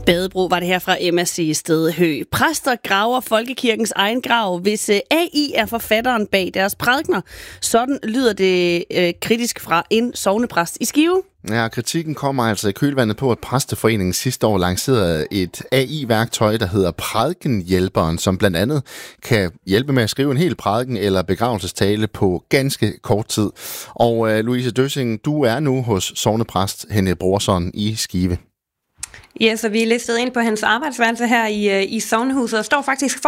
Badebro var det her fra MSC Stedehø. Præster graver folkekirkens egen grav, hvis AI er forfatteren bag deres prædikener. Sådan lyder det kritisk fra en sognepræst i Skive. Ja, kritikken kommer altså i kølvandet på, at Præsteforeningen sidste år lancerede et AI-værktøj, der hedder Prædikenhjælperen, som blandt andet kan hjælpe med at skrive en hel prædiken eller begravelsestale på ganske kort tid. Og Louise Døssing, du er nu hos sognepræst Henrik Brorson i Skive. Ja, så vi er listet ind på hans arbejdsværelse her i sognehuset og står faktisk